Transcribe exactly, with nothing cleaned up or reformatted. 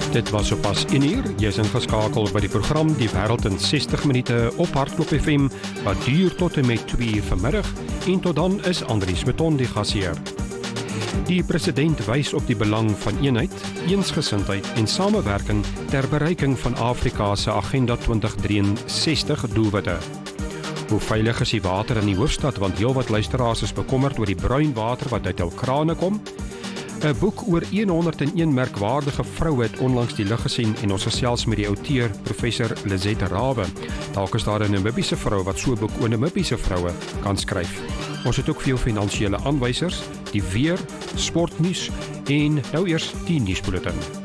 Dit was sopas een uur. Jy is ingeskakel by die program Die Wêreld in sestig minute op Hardklop F M, wat duur tot en met twee uur vanmiddag, en tot dan is Andries Meton die gasheer. Die president wys op die belang van eenheid, eensgesindheid en samewerking ter bereiking van Afrika se Agenda twintig drieënsestig doelwitte. Hoe veilig is die water in die hoofstad, want heelwat luisteraars is bekommerd oor die bruin water wat uit hul krane kom. 'n Boek oor honderd en een merkwaardige vroue het onlangs die lig gesien en ons gesels met die outeur professor Lizette Rawe. Dalk is daar 'n Namibiese vrou wat so 'n boek oor Namibiese vroue kan skryf. Ons het ook veel finansiële aanwysers, die weer, sportnuus en nou eers die nuusbulletin.